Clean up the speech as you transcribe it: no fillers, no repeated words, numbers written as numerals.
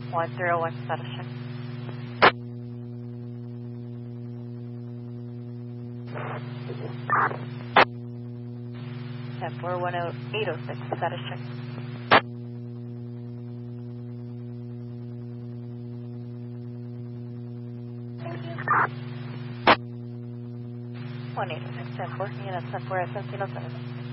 101 status check. 10-4-10806 status check. 186 10-4, unit 10-4 at 1707.